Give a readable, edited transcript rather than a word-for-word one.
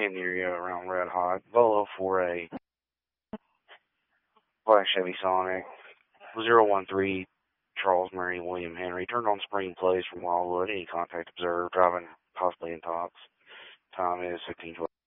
in the area around Red Hot. Volo for a Black Chevy Sonic. 013 Charles Murray, William Henry. Turned on spring plays from Wildwood. Any contact observed. Driving possibly in tops. Time is 16:12.